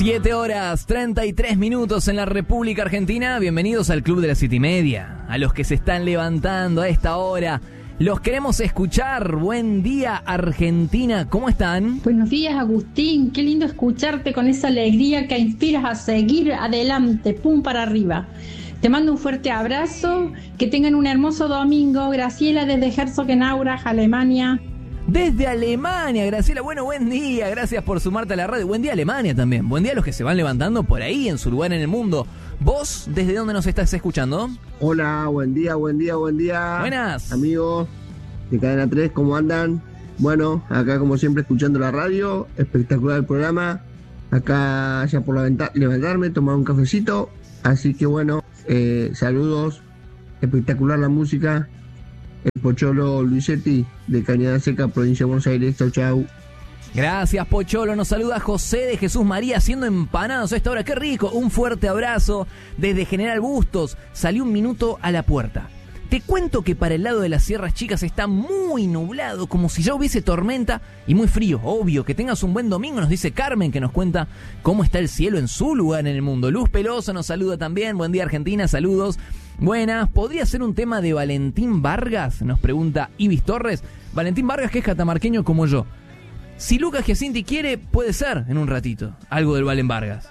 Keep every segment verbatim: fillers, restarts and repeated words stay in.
Siete horas, treinta y tres minutos en la República Argentina. Bienvenidos al Club de las Siete y Media. A los que se están levantando a esta hora, los queremos escuchar. Buen día, Argentina. ¿Cómo están? Buenos días, Agustín. Qué lindo escucharte con esa alegría que inspiras a seguir adelante, pum para arriba. Te mando un fuerte abrazo. Que tengan un hermoso domingo. Graciela desde Herzogenaurach, Alemania. Desde Alemania, Graciela. Bueno, buen día. Gracias por sumarte a la radio. Buen día, Alemania también. Buen día a los que se van levantando por ahí en su lugar en el mundo. ¿Vos desde dónde nos estás escuchando? Hola, buen día, buen día, buen día. Buenas. Amigos de Cadena tres, ¿cómo andan? Bueno, acá como siempre escuchando la radio. Espectacular el programa. Acá ya por la levantarme, tomar un cafecito. Así que bueno, eh, saludos. Espectacular la música. El Pocholo Luisetti de Cañada Seca, provincia de Buenos Aires. Chau, chau. Gracias, Pocholo. Nos saluda José de Jesús María haciendo empanados a esta hora. ¡Qué rico! Un fuerte abrazo desde General Bustos. Salí un minuto a la puerta. Te cuento que para el lado de las Sierras Chicas está muy nublado, como si ya hubiese tormenta y muy frío. Obvio, que tengas un buen domingo, nos dice Carmen, que nos cuenta cómo está el cielo en su lugar en el mundo. Luz Peloso nos saluda también. Buen día, Argentina. Saludos. Buenas. ¿Podría ser un tema de Valentín Vargas? Nos pregunta Ibis Torres. Valentín Vargas, que es catamarqueño como yo. Si Lucas Giacinti quiere, puede ser en un ratito algo del Valen Vargas.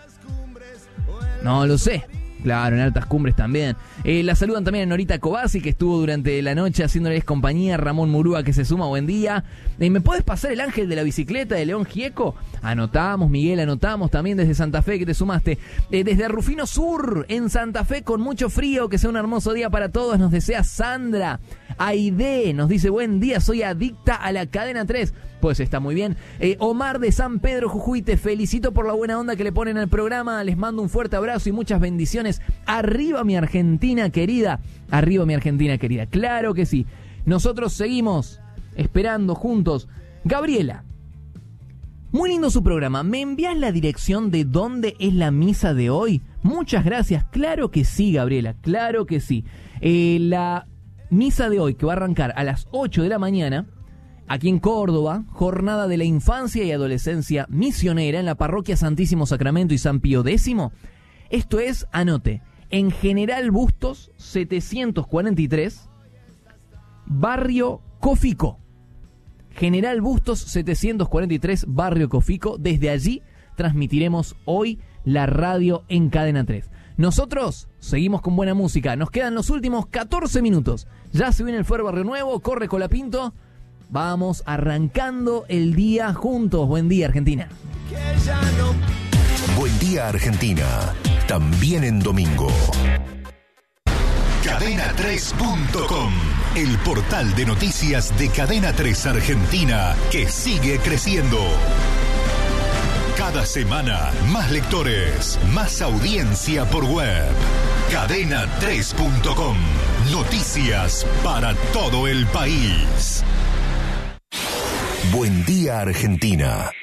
No lo sé. Claro, en Altas Cumbres también. Eh, la saludan también a Norita Cobasi, que estuvo durante la noche haciéndoles compañía. Ramón Murúa, que se suma. Buen día. Eh, ¿Me puedes pasar el ángel de la bicicleta de León Gieco? Anotamos, Miguel, anotamos también desde Santa Fe, que te sumaste. Eh, desde Rufino Sur, en Santa Fe, con mucho frío. Que sea un hermoso día para todos. Nos desea Sandra. Aide nos dice: buen día, soy adicta a la Cadena tres. Pues está muy bien. Eh, Omar de San Pedro, Jujuy, te felicito por la buena onda que le ponen al programa. Les mando un fuerte abrazo y muchas bendiciones. Arriba mi Argentina querida. Arriba mi Argentina querida. Claro que sí. Nosotros seguimos esperando juntos. Gabriela, muy lindo su programa. ¿Me envías la dirección de dónde es la misa de hoy? Muchas gracias. Claro que sí, Gabriela. Claro que sí. Eh, la misa de hoy, que va a arrancar a las ocho de la mañana... Aquí en Córdoba, jornada de la infancia y adolescencia misionera en la parroquia Santísimo Sacramento y San Pío X. Esto es, anote, en General Bustos setecientos cuarenta y tres, Barrio Cofico. General Bustos setecientos cuarenta y tres, Barrio Cofico. Desde allí transmitiremos hoy la radio en Cadena tres. Nosotros seguimos con buena música. Nos quedan los últimos catorce minutos. Ya se viene el Fuero Barrio Nuevo, corre Colapinto. Vamos arrancando el día juntos. Buen día, Argentina. Buen día, Argentina. También en domingo. Cadena tres punto com, el portal de noticias de Cadena tres Argentina, que sigue creciendo. Cada semana, más lectores, más audiencia por web. Cadena tres punto com. Noticias para todo el país. Buen día, Argentina.